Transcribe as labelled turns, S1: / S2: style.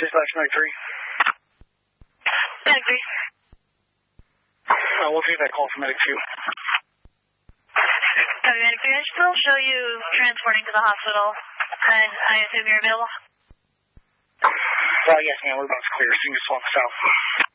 S1: Dispatch 93.
S2: 93.
S1: We'll take that call from Medic 2.
S2: Copy, Medic 3. I still show you transporting to the hospital, and I assume you're available?
S1: Yes, ma'am. We're about to clear. Sing us south.